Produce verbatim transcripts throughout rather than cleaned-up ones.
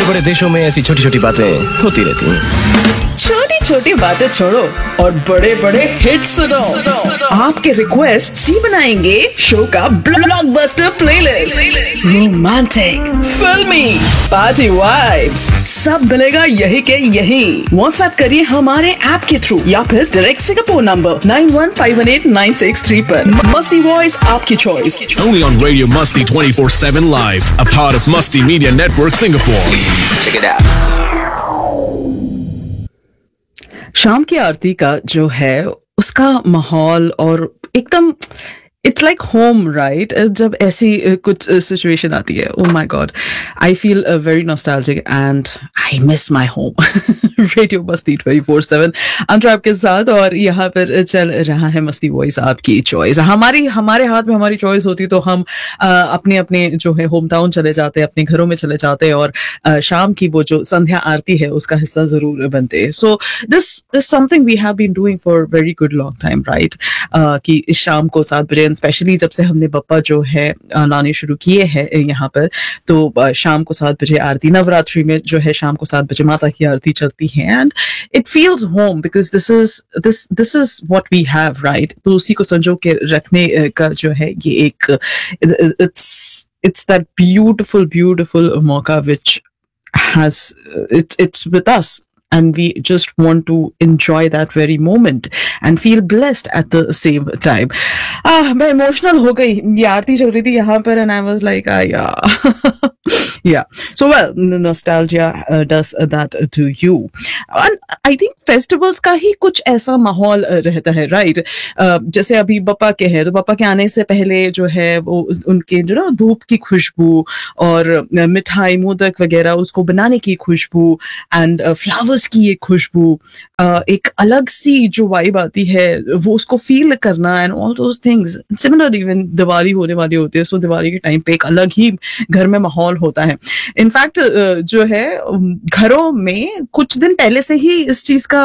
बड़े देशों में ऐसी छोटी छोटी बातें होती रहती हैं। छोटी छोटी बातें छोड़ो और बड़े बड़े हिट सुनो। आपके रिक्वेस्ट सी बनाएंगे शो का ब्लॉकबस्टर प्लेलिस्ट। रोमांटिक, फिल्मी, पार्टी वाइब्स, सब मिलेगा यही के यही। व्हाट्सएप करिए हमारे ऐप के थ्रू या फिर direct Singapore number nine one five one eight nine six three पर। मस्ती वॉइस आपकी choice. Only on Radio Musty twenty-four seven Live, a part of Musty Media Network Singapore. Check it out. शाम की आरती का जो है उसका माहौल और एकदम इट्स लाइक होम राइट। जब ऐसी uh, कुछ सिचुएशन आती है, oh my God, I feel very nostalgic and I miss my home. Radio मस्ती ट्वेंटी फोर सेवन अंतर आपके साथ, और यहाँ पर चल रहा है मस्ती वॉइस आपकी चॉइस। हमारी हमारे हाथ में हमारी चॉइस होती तो हम uh, अपने अपने जो है होम टाउन चले जाते, अपने घरों में चले जाते और uh, शाम की वो जो संध्या आरती है उसका हिस्सा जरूर बनते। So this is something we have been doing for very good long time right, कि शाम को सात बजे स्पेशली जब से हमने बप्पा जो है लाने शुरू किए हैं यहाँ पर, तो शाम को सात बजे आरती, नवरात्रि में जो है शाम को सात बजे माता की आरती चलती है and it feels home because this is this this is what we have right. तो उसी को संजो के रखने का जो है ये एक it's it's that beautiful beautiful मौका which has its it's with us and we just want to enjoy that very moment and feel blessed at the same time. Ah, मैं emotional हो गई, ये आरती चल रही थी यहाँ पर and I was like, ah, yeah. Yeah. So, well, nostalgia uh, does that to you. And I think festivals का ही कुछ ऐसा माहौल रहता है, right? Uh, जैसे अभी बप्पा के है, तो बप्पा के आने से पहले जो है वो उनके जो ना धूप की खुशबू और मिठाई मोदक वगैरह उसको बनाने की खुशबू एंड फ्लावर्स की ये खुशबू, uh, एक अलग सी जो वाइब आती है वो उसको फील करना and all those things. Similar even Diwali होने वाली होती है, सो दिवाली के टाइम पे एक अलग ही घर में माहौल होता है। इनफैक्ट जो है घरों में कुछ दिन पहले से ही इस चीज का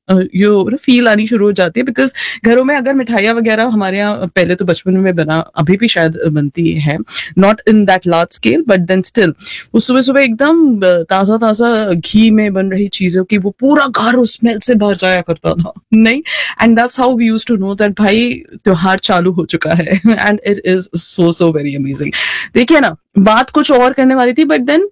यू फील आनी शुरू हो जाती है, बिकॉज घरों में अगर मिठाइयाँ वगैरह हमारे यहाँ पहले तो बचपन में बना, अभी भी शायद बनती है, not in that large scale but then still, वो सुबह सुबह एकदम ताजा ताजा घी में बन रही चीजों की वो पूरा घर उस स्मेल से भर जाया करता था, नहीं? And that's how we used to know that भाई त्योहार चालू हो चुका है and it is so so very amazing. देखिए ना, बात कुछ और करने वाली थी but then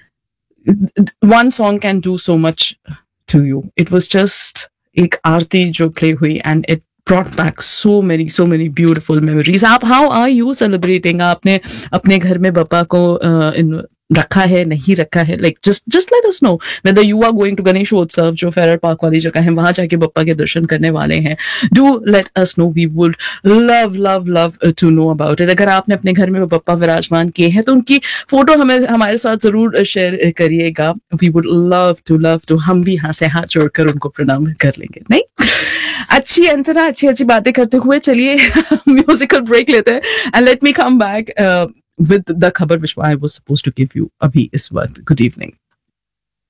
one song can do so much to you. It was just एक आरती जो प्ले हुई and it brought back so many so many beautiful memories. आप how are you celebrating? आपने अपने घर में बप्पा को uh, in रखा है, नहीं रखा है? Like just just let us know whether you are going to Ganeshotsav जो फेरर पार्क वाली जगह है, वहां जाके बप्पा के दर्शन करने वाले हैं. Do let us know. We would love love love to know about it. अगर आपने अपने घर में बप्पा विराजमान किए हैं तो उनकी फोटो हमें हमारे साथ जरूर शेयर करिएगा. We would love to love to. हम भी यहाँ से हाथ जोड़कर उनको प्रणाम कर लेंगे, नहीं? अच्छी अंतना अच्छी अच्छी बातें करते हुए चलिए म्यूजिकल ब्रेक लेते हैं and let me come back with the खबर विच I was supposed to give you अभी इस वक्त. Good evening.